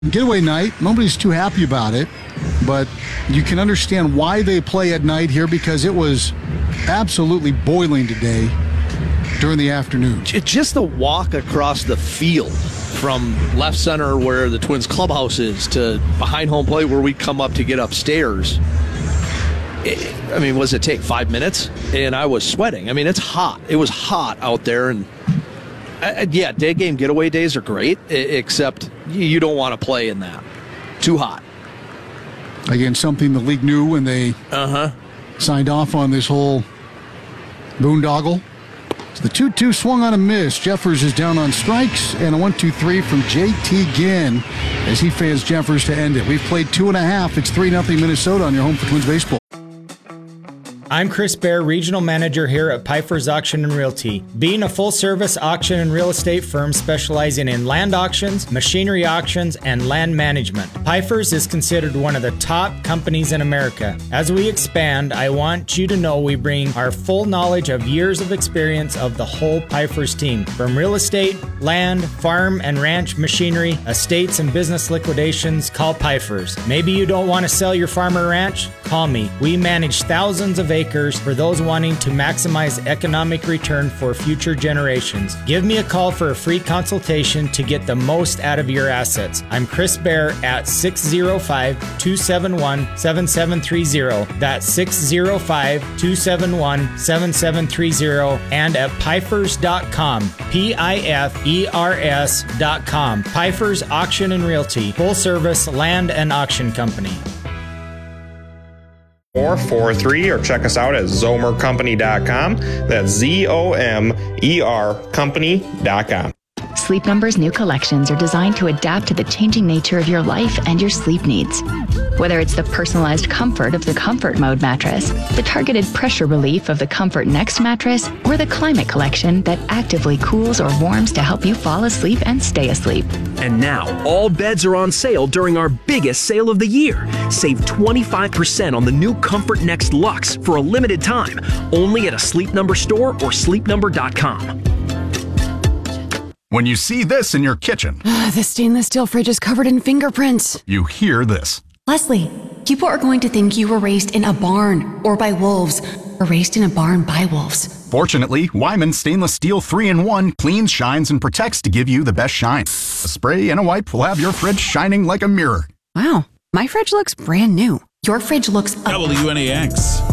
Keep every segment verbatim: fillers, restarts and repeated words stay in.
Getaway night, nobody's too happy about it, but you can understand why they play at night here because it was absolutely boiling today during the afternoon. Just the walk across the field from left center where the Twins clubhouse is to behind home plate where we come up to get upstairs. It, I mean, was it take five minutes? And I was sweating. I mean, it's hot. It was hot out there, and Uh, yeah, day game getaway days are great, except you don't want to play in that. Too hot. Again, something the league knew when they uh-huh. signed off on this whole boondoggle. So the two two swung on a miss. Jeffers is down on strikes, and a one two three from J T Ginn as he fans Jeffers to end it. We've played two and a half. It's three nothing Minnesota on your home for Twins baseball. I'm Chris Bear, Regional Manager here at Piper's Auction and Realty. Being a full-service auction and real estate firm specializing in land auctions, machinery auctions, and land management, Piper's is considered one of the top companies in America. As we expand, I want you to know we bring our full knowledge of years of experience of the whole Piper's team. From real estate, land, farm, and ranch machinery, estates, and business liquidations, call Piper's. Maybe you don't want to sell your farm or ranch? Call me. We manage thousands of acres for those wanting to maximize economic return for future generations. Give me a call for a free consultation to get the most out of your assets. I'm Chris Bear at six oh five, two seven one, seven seven three oh. That's six oh five, two seven one, seven seven three oh and at pifers dot com. P I F E R S dot com. Piper's Auction and Realty, full service land and auction company. four four three or check us out at zomer company dot com. That's Z O M E R company dot com. Sleep Number's new collections are designed to adapt to the changing nature of your life and your sleep needs. Whether it's the personalized comfort of the Comfort Mode mattress, the targeted pressure relief of the Comfort Next mattress, or the Climate Collection that actively cools or warms to help you fall asleep and stay asleep. And now, all beds are on sale during our biggest sale of the year. Save twenty-five percent on the new Comfort Next Luxe for a limited time, only at a Sleep Number store or sleep number dot com. When you see this in your kitchen, the stainless steel fridge is covered in fingerprints. You hear this. Leslie, people are going to think you were raised in a barn or by wolves, or raised in a barn by wolves. Fortunately, Wyman Stainless Steel three in one cleans, shines, and protects to give you the best shine. A spray and a wipe will have your fridge shining like a mirror. Wow, my fridge looks brand new. Your fridge looks... W N A X.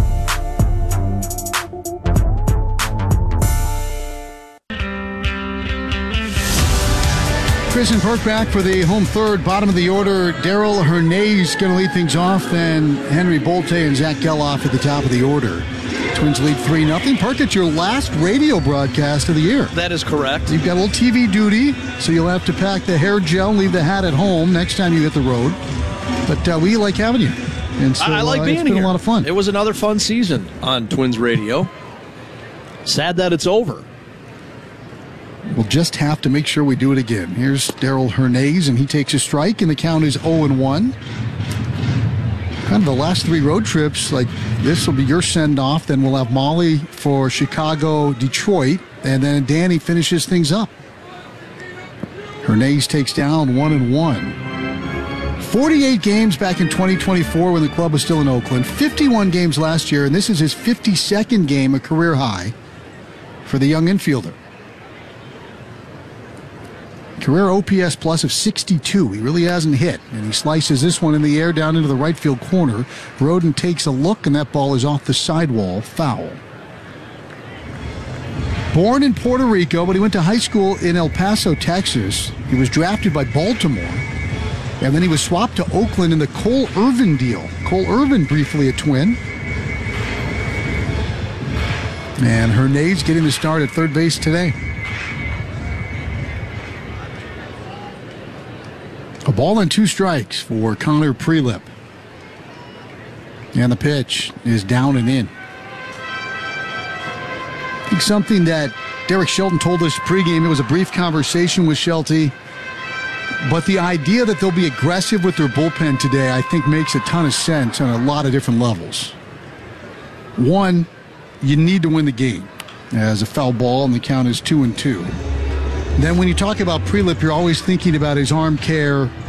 Chris and Perk back for the home third, bottom of the order. Daryl Hernandez going to lead things off, then Henry Bolte and Zach Geloff at the top of the order. Twins lead three nothing. Perk, it's your last radio broadcast of the year. That is correct. You've got a little T V duty, so you'll have to pack the hair gel and leave the hat at home next time you hit the road. But uh, we like having you. And so, I like uh, being it's been here. a lot of fun. It was another fun season on Twins Radio. Sad that it's over. We'll just have to make sure we do it again. Here's Daryl Hernandez, and he takes a strike, and the count is oh and one. Kind of the last three road trips, like this will be your send-off. Then we'll have Molly for Chicago, Detroit, and then Danny finishes things up. Hernandez takes down one and one. forty-eight games back in twenty twenty-four when the club was still in Oakland. fifty-one games last year, and this is his fifty-second game, a career high for the young infielder. Career O P S plus of sixty-two. He really hasn't hit. And he slices this one in the air down into the right field corner. Roden takes a look, and that ball is off the sidewall. Foul. Born in Puerto Rico, but he went to high school in El Paso, Texas. He was drafted by Baltimore. And then he was swapped to Oakland in the Cole Irvin deal. Cole Irvin briefly a Twin. And Hernandez getting the start at third base today. A ball and two strikes for Connor Prelip. And the pitch is down and in. I think something that Derek Shelton told us pregame, it was a brief conversation with Shelty, but the idea that they'll be aggressive with their bullpen today, I think makes a ton of sense on a lot of different levels. One, you need to win the game as a foul ball, and the count is two and two. Then when you talk about Prelip, you're always thinking about his arm care